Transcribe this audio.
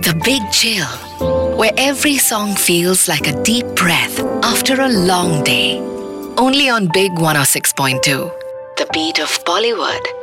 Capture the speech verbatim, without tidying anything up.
The Big Chill, where every song feels like a deep breath after a long day. Only on Big one oh six point two, the beat of Bollywood.